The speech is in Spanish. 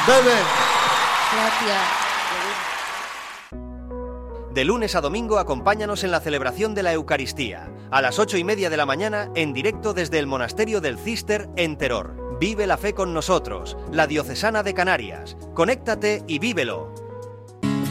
Bebe. Gracias. De lunes a domingo acompáñanos en la celebración de la Eucaristía, a las 8:30 de la mañana, en directo desde el Monasterio del Císter en Teror. Vive la fe con nosotros, la Diocesana de Canarias. Conéctate y vívelo.